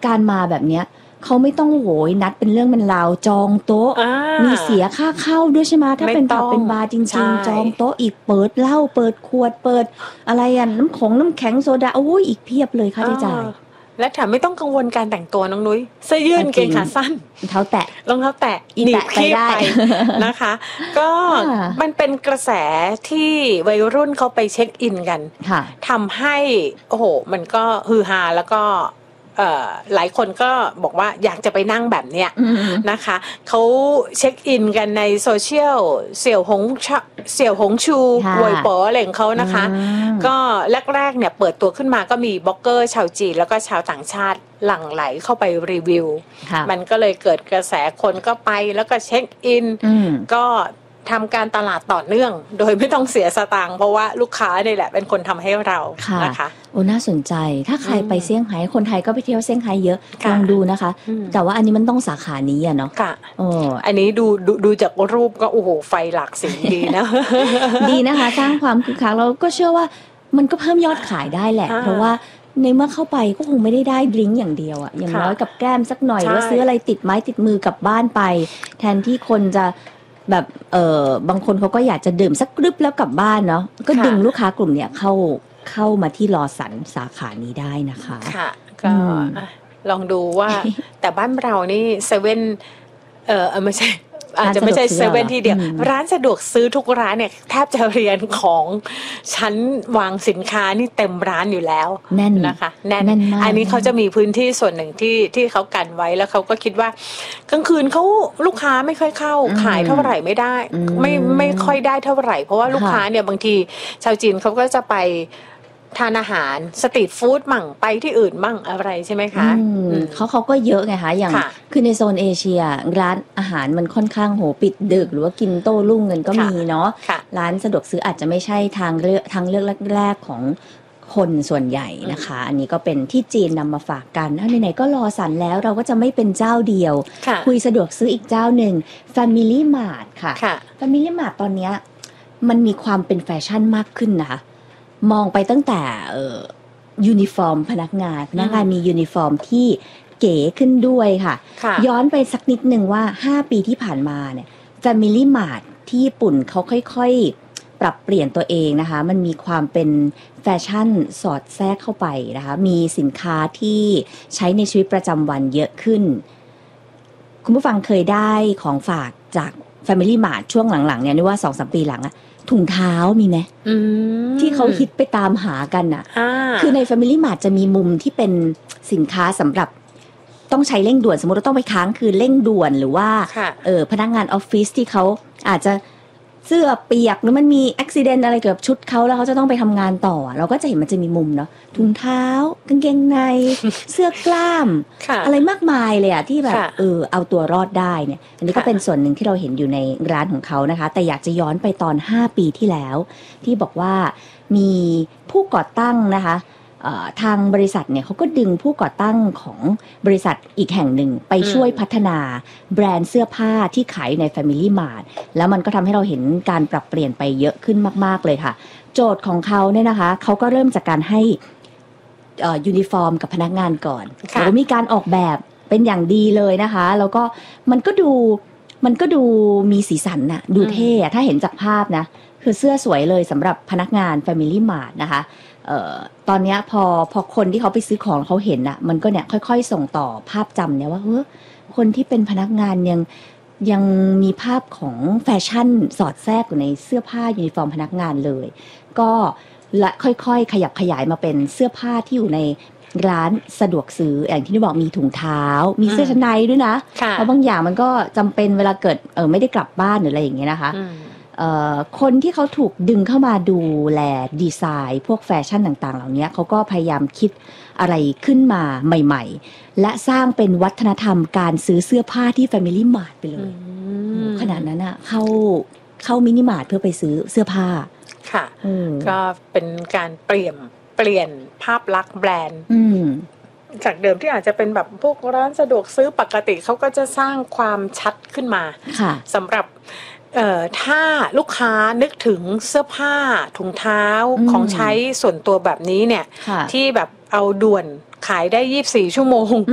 การมาแบบเนี้ยเขาไม่ต้องโหยนัดเป็นเรื่องเป็นราวจองโต๊ะมีเสียค่าเข้าด้วยใช่ไหมถ้าเป็นผับเป็นบาร์จริงๆจองโต๊ะอีกเปิดเหล้าเปิดขวดเปิดอะไรน้ำแข็งโซดาโอ้ยอีกเพียบเลยค่าใช้จ่ายและแถมไม่ต้องกังวลการแต่งตัวน้องนุ้ยเสื้อยืดเกงขาสั้นรองเท้าแตะหนีบขี้ไปนะคะก็มันเป็นกระแสที่วัยรุ่นเขาไปเช็คอินกันทำให้โอ้โหมันก็ฮือฮาแล้วก็หลายคนก็บอกว่าอยากจะไปนั่งแบบเนี้ยนะคะเขาเช็คอินกันในโซเชียลเสี่ยวหงชูหวยป๋ออะไรของเขานะคะก็แรกๆเนี่ยเปิดตัวขึ้นมาก็มีบล็อกเกอร์ชาวจีนแล้วก็ชาวต่างชาติหลั่งไหลเข้าไปรีวิวมันก็เลยเกิดกระแสคนก็ไปแล้วก็เช็คอินก็ทำการตลาดต่อเนื่องโดยไม่ต้องเสียสตางค์เพราะว่าลูกค้านี่แหละเป็นคนทำให้เรานะคะโอ้น่าสนใจถ้าใครไปเซี่ยงไฮ้คนไทยก็ไปเที่ยวเซี่ยงไฮ้เยอะลองดูนะคะแต่ว่าอันนี้มันต้องสาขานี้อะเนาะอันนี้ดูจากรูปก็โอ้โหไฟหลากสีดีนะดีนะคะสร้างความคึกคักเราก็เชื่อว่ามันก็เพิ่มยอดขายได้แหละเพราะว่าในเมื่อเข้าไปก็คงไม่ได้ดริงก์อย่างเดียวอะอย่างน้อยกับแก้มสักหน่อยว่าซื้ออะไรติดไม้ติดมือกลับบ้านไปแทนที่คนจะแบบบางคนเขาก็อยากจะดื่มสักกรึบแล้วกลับบ้านเนาะก็ดึงลูกค้ากลุ่มเนี้ยเข้ามาที่ลอสันสาขานี้ได้นะคะค่ะก็ลองดูว่าแต่บ้านเรานี่เซเว่นไม่ใช่อาจจะไม่ใช่เซเว่นที่เดียวร้านสะดวกซื้อทุกร้านเนี่ยแทบจะเรียนของชั้นวางสินค้านี่เต็มร้านอยู่แล้วแน่นนะคะแน่นอันนี้เขาจะมีพื้นที่ส่วนหนึ่งที่เขากันไว้แล้วเขาก็คิดว่ากลางคืนเขาลูกค้าไม่ค่อยเข้าขายเท่าไหร่ไม่ได้ไม่ค่อยได้เท่าไหร่เพราะว่าลูกค้าเนี่ยบางทีชาวจีนเขาก็จะไปทานอาหารสตรีทฟู้ดมั่งไปที่อื่นมั่งอะไรใช่ไหมคะเขาก็เยอะไงคะอย่างคือในโซนเอเชียร้านอาหารมันค่อนข้างโหปิดดึกหรือว่ากินโต้รุ่งเงินก็มีเนาะร้านสะดวกซื้ออาจจะไม่ใช่ทางเลือกแรกของคนส่วนใหญ่นะคะอันนี้ก็เป็นที่จีนนำมาฝากกันไหนๆก็รอสันแล้วเราก็จะไม่เป็นเจ้าเดียวคุยสะดวกซื้ออีกเจ้าหนึ่ง Family Mart ค่ะ Family Mart ตอนนี้มันมีความเป็นแฟชั่นมากขึ้นนะคะมองไปตั้งแต่ยูนิฟอร์มพนักงานมียูนิฟอร์มที่เก๋ขึ้นด้วยค่ะย้อนไปสักนิดนึงว่า5ปีที่ผ่านมาเนี่ย Family Mart ที่ญี่ปุ่นเขาค่อยๆปรับเปลี่ยนตัวเองนะคะมันมีความเป็นแฟชั่นสอดแทรกเข้าไปนะคะมีสินค้าที่ใช้ในชีวิตประจำวันเยอะขึ้นคุณผู้ฟังเคยได้ของฝากจาก Family Mart ช่วงหลังๆเนี่ยนึกว่า 2-3 ปีหลังอะถุงเท้ามีไหมที่เขาฮิตไปตามหากันน่ะคือใน Family Mart จะมีมุมที่เป็นสินค้าสำหรับต้องใช้เร่งด่วนสมมติเราต้องไปค้างคืนเร่งด่วนหรือว่าพนักงานออฟฟิศที่เขาอาจจะเสื้อเปียกหรือมันมีอุบิเหตุอะไรเกี่ยวกับชุดเขาแล้วเขาจะต้องไปทำงานต่อเราก็จะเห็นมันจะมีมุมเนาะถุงเท้ากางเกงในเสื้อกล้ามอะไรมากมายเลยอะที่แบบเอาตัวรอดได้เนี่ยอันนี้ก็เป็นส่วนหนึ่งที่เราเห็นอยู่ในร้านของเขานะคะแต่อยากจะย้อนไปตอน5 ปีที่แล้วที่บอกว่ามีผู้ก่อตั้งนะคะทางบริษัทเนี่ยเขาก็ดึงผู้ก่อตั้งของบริษัทอีกแห่งหนึ่งไปช่วยพัฒนาแบรนด์เสื้อผ้าที่ขายใน Family Mart แล้วมันก็ทำให้เราเห็นการปรับเปลี่ยนไปเยอะขึ้นมากๆเลยค่ะโจทย์ของเขาเนี่ยนะคะเขาก็เริ่มจากการให้ยูนิฟอร์มกับพนักงานก่อนแล้วมีการออกแบบเป็นอย่างดีเลยนะคะแล้วก็มันก็ดูมีสีสันน่ะดูเท่ถ้าเห็นจากภาพนะคือเสื้อสวยเลยสำหรับพนักงาน Family Mart นะคะตอนนี้พอคนที่เขาไปซื้อของเขาเห็นอะมันก็เนี่ยค่อยๆส่งต่อภาพจำเนี่ยว่าคนที่เป็นพนักงานยังมีภาพของแฟชั่นสอดแทรกอยู่ในเสื้อผ้ายูนิฟอร์มพนักงานเลยก็และค่อยๆขยับขยายมาเป็นเสื้อผ้าที่อยู่ในร้านสะดวกซื้ออย่างที่ได้บอกมีถุงเท้ามีเสื้อชั้นในด้วยนะเพราะบางอย่างมันก็จำเป็นเวลาเกิดไม่ได้กลับบ้านหรืออะไรอย่างเงี้ยนะคะคนที่เขาถูกดึงเข้ามาดูแลดีไซน์พวกแฟชั่นต่างๆเหล่านี้เขาก็พยายามคิดอะไรขึ้นมาใหม่ๆและสร้างเป็นวัฒนธรรมการซื้อเสื้อผ้าที่ Family Mart ไปเลยขนาดนั้นอะเข้ามินิมาร์ทเพื่อไปซื้อเสื้อผ้าค่ะก็เป็นการเปลี่ยนภาพลักษณ์แบรนด์จากเดิมที่อาจจะเป็นแบบพวกร้านสะดวกซื้อปกติเขาก็จะสร้างความชัดขึ้นมาสำหรับถ้าลูกค้านึกถึงเสื้อผ้าถุงเท้าของใช้ส่วนตัวแบบนี้เนี่ยที่แบบเอาด่วนขายได้24 ชั่วโมง